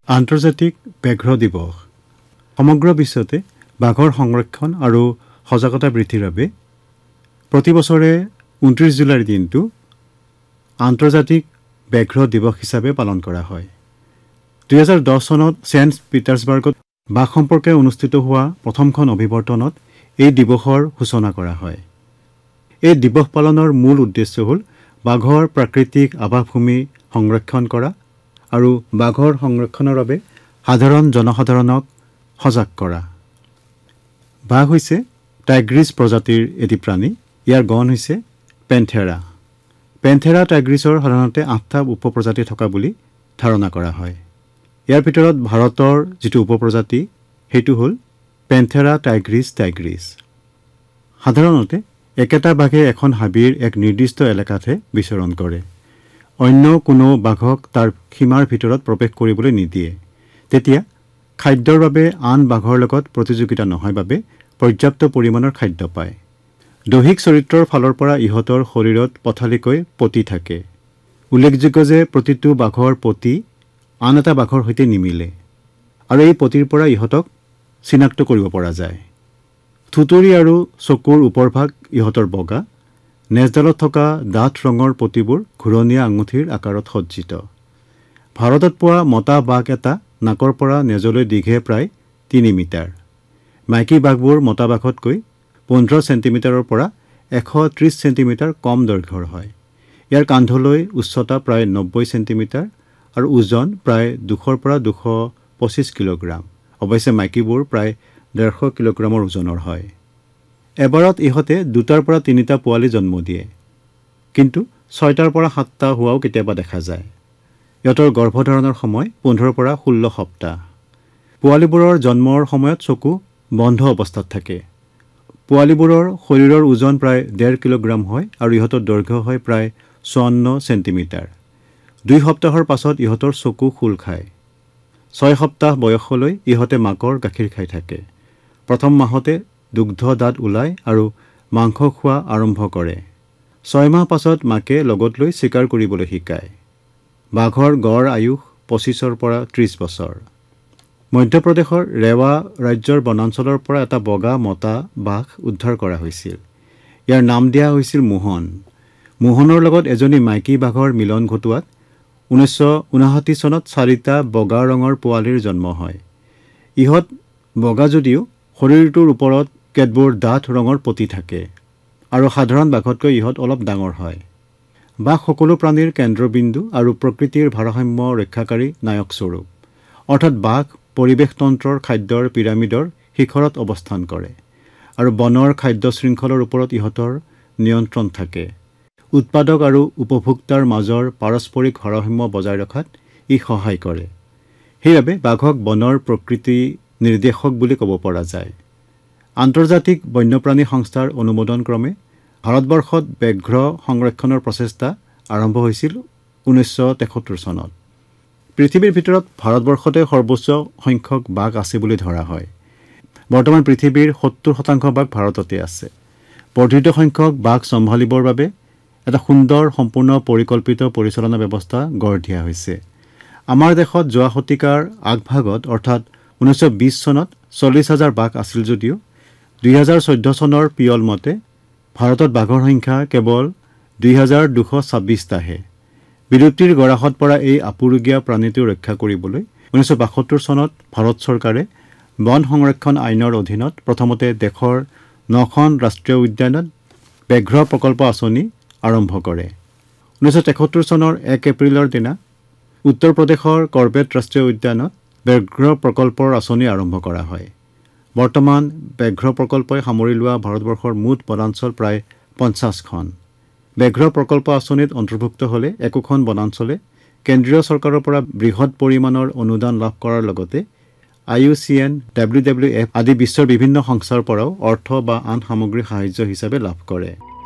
আন্তৰ্জাতিক ব্যাঘ্ৰ দিৱস সমগ্ৰ বিশ্বতে বাঘৰ সংৰক্ষণ আৰু সজাগতা বৃদ্ধিৰ বাবে প্ৰতি বছৰে 29 জুলাইৰ দিনটো আন্তৰ্জাতিক ব্যাঘ্ৰ দিৱস হিচাপে পালন কৰা হয়। 2010 চনত চেণ্ট পিটাৰ্ছবাৰ্গত বাঘ সম্পৰ্কে অনুষ্ঠিত হোৱা প্ৰথমখন অভিৱৰ্তনত এই দিৱসৰ সূচনা কৰা হয়। এই দিৱস পালনৰ মূল উদ্দেশ্য হ'ল বাঘৰ প্ৰাকৃতিক আৱাসভূমি সংৰক্ষণ কৰা আৰু বাঘৰ সংৰক্ষণৰ বাবে সাধাৰণ জনসাধাৰণক সজাগ কৰা। বাঘ হৈছে টাইগ্ৰিছ প্ৰজাতিৰ এটি প্ৰাণী। ইয়াৰ গণ হৈছে পেন্থেৰা। পেন্থেৰা টাইগ্ৰিছৰ সাধাৰণতে 8টা উপপ্ৰজাতি থকা বুলি ধাৰণা কৰা হয়। ইয়াৰ ভিতৰত ভাৰতৰ যিটো উপপ্ৰজাতি সেইটো হ'ল পেন্থেৰা টাইগ্ৰিছ। সাধাৰণতে একেটা বাঘে এখন হাবিৰ এক নিৰ্দিষ্ট এলেকাতহে বিচৰণ কৰে। অন্য কোনো বাঘক তাৰ সীমাৰ ভিতৰত প্ৰৱেশ কৰিবলৈ নিদিয়ে। তেতিয়া খাদ্যৰ বাবে আন বাঘৰ লগত প্ৰতিযোগিতা নহয় বাবে পৰ্যাপ্ত পৰিমাণৰ খাদ্য পায়। দৈহিক চৰিত্ৰৰ ফালৰ পৰা ইহঁতৰ শৰীৰত পথালিকৈ পতি থাকে। উল্লেখযোগ্য যে প্ৰতিটো বাঘৰ পতি আন এটা বাঘৰ সৈতে নিমিলে আৰু এই পতিৰ পৰা ইহঁতক চিনাক্ত কৰিব পৰা যায়। থুতৰি আৰু চকুৰ ওপৰভাগ ইহঁতৰ বগা, নেজডালত থকা ডাঠ ৰঙৰ পতিবোৰ ঘূৰণীয়া আঙুঠিৰ আকাৰত সজ্জিত। ভাৰতত পোৱা মতা বাঘ এটা নাকৰ পৰা নেজলৈ দীঘে প্ৰায় 3 মিটাৰ। মাইকী বাঘবোৰ মতা বাঘতকৈ 15 চেণ্টিমিটাৰৰ পৰা 130 চেণ্টিমিটাৰ কম দৈৰ্ঘ্যৰ হয়। ইয়াৰ কান্ধলৈ উচ্চতা প্ৰায় 90 চেণ্টিমিটাৰ আৰু ওজন প্ৰায় 200 পৰা 225 কিলোগ্ৰাম। অৱশ্যে মাইকীবোৰ প্ৰায় 150 কিলোগ্ৰামৰ ওজনৰ হয়। এবাৰত ইহঁতে 2টাৰ পৰা 3টা পোৱালি জন্ম দিয়ে, কিন্তু 6টাৰ পৰা 7টা হোৱাও কেতিয়াবা দেখা যায়। ইহঁতৰ গৰ্ভধাৰণৰ সময় 15 পৰা 16 সপ্তাহ। পোৱালিবোৰৰ জন্মৰ সময়ত চকু বন্ধ অৱস্থাত থাকে। পোৱালিবোৰৰ শৰীৰৰ ওজন প্ৰায় 1.5 কিলোগ্ৰাম হয় আৰু ইহঁতৰ দৈৰ্ঘ্য হয় প্ৰায় 54 চেণ্টিমিটাৰ। 2 সপ্তাহৰ পাছত ইহঁতৰ চকু খোল খায়। 6 সপ্তাহ বয়সলৈ ইহঁতে মাকৰ গাখীৰ খাই থাকে। প্ৰথম মাহতে দুগ্ধ দাঁত ওলায় আৰু মাংস খোৱা আৰম্ভ কৰে। 6 মাহ পাছত মাকে লগত লৈ চিকাৰ কৰিবলৈ শিকায়। বাঘৰ গড় আয়ুস 25 পৰা 30 বছৰ। মধ্যপ্ৰদেশৰ ৰেৱা ৰাজ্যৰ বনাঞ্চলৰ পৰা এটা বগা মতা বাঘ উদ্ধাৰ কৰা হৈছিল। ইয়াৰ নাম দিয়া হৈছিল মোহন। মোহনৰ লগত এজনী মাইকী বাঘৰ মিলন ঘটোৱাত 1959 চনত 4টা বগা ৰঙৰ পোৱালিৰ জন্ম হয়। ইহঁত বগা যদিও শৰীৰটোৰ ওপৰত কেতবোৰ ডাঠ ৰঙৰ পতি থাকে আৰু সাধাৰণ বাঘতকৈ ইহঁত অলপ ডাঙৰ হয়। বাঘ সকলো প্ৰাণীৰ কেন্দ্ৰবিন্দু আৰু প্ৰকৃতিৰ ভাৰসাম্য ৰক্ষাকাৰী নায়কস্বৰূপ। অৰ্থাৎ বাঘ পৰিৱেশতন্ত্ৰৰ খাদ্যৰ পিৰামিডৰ শিখৰত অৱস্থান কৰে আৰু বনৰ খাদ্য শৃংখলৰ ওপৰত ইহঁতৰ নিয়ন্ত্ৰণ থাকে। উৎপাদক আৰু উপভোক্তাৰ মাজৰ পাৰস্পৰিক ভাৰসাম্য বজাই ৰখাত ই সহায় কৰে। সেইবাবে বাঘক বনৰ প্ৰকৃতি নিৰ্দেশক বুলি ক'ব পৰা যায়। আন্তৰ্জাতিক বন্যপ্ৰাণী সংস্থাৰ অনুমোদন ক্ৰমে ভাৰতবৰ্ষত ব্যাঘ্ৰ সংৰক্ষণৰ প্ৰচেষ্টা আৰম্ভ হৈছিল 1973 চনত। পৃথিৱীৰ ভিতৰত ভাৰতবৰ্ষতে সৰ্বোচ্চ সংখ্যক বাঘ আছে বুলি ধৰা হয়। বৰ্তমান পৃথিৱীৰ 70% বাঘ ভাৰততে আছে। বৰ্ধিত সংখ্যক বাঘ চম্ভালিবৰ বাবে এটা সুন্দৰ সম্পূৰ্ণ পৰিকল্পিত পৰিচালনা ব্যৱস্থা গঢ় দিয়া হৈছে। আমাৰ দেশত যোৱা শতিকাৰ আগভাগত অৰ্থাৎ 1920 চনত 40,000 বাঘ আছিল যদিও 2014 চনৰ পিয়ল মতে ভাৰতত বাঘৰ সংখ্যা কেৱল 2,226টাহে। বিলুপ্তিৰ গৰাহত পৰা এই আপুৰুগীয়া প্ৰাণীটো ৰক্ষা কৰিবলৈ 1972 চনত ভাৰত চৰকাৰে বন সংৰক্ষণ আইনৰ অধীনত প্ৰথমতে দেশৰ 9খন ৰাষ্ট্ৰীয় উদ্যানত ব্যাঘ্ৰ প্ৰকল্প আঁচনি আৰম্ভ কৰে। 1973 চনৰ 1 এপ্ৰিলৰ দিনা উত্তৰ প্ৰদেশৰ কৰবেট ৰাষ্ট্ৰীয় উদ্যানত ব্যাঘ্ৰ প্ৰকল্পৰ আঁচনি আৰম্ভ কৰা হয়। বৰ্তমান ব্যাঘ্ৰ প্ৰকল্পই সামৰি লোৱা ভাৰতবৰ্ষৰ মুঠ বনাঞ্চল প্ৰায় 50খন। ব্যাঘ্ৰ প্ৰকল্প আঁচনিত অন্তৰ্ভুক্ত হ'লে একোখন বনাঞ্চলে কেন্দ্ৰীয় চৰকাৰৰ পৰা বৃহৎ পৰিমাণৰ অনুদান লাভ কৰাৰ লগতে IUCN, WWF আদি বিশ্বৰ বিভিন্ন সংস্থাৰ পৰাও অৰ্থ বা আন সামগ্ৰী সাহায্য হিচাপে লাভ কৰে।